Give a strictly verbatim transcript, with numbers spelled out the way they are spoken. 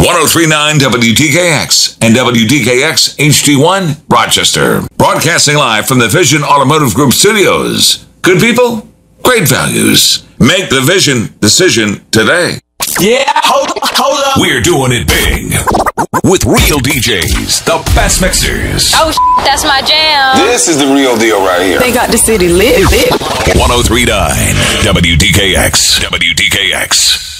one oh three point nine W D K X and W D K X H D one, Rochester. Broadcasting live from the Vision Automotive Group studios. Good people, great values. Make the Vision decision today. Yeah, hold, hold up. We're doing it big with real D Js, the best mixers. Oh, shit, that's my jam. This is the real deal right here. They got the city lit. lit. one oh three point nine W D K X. W D K X.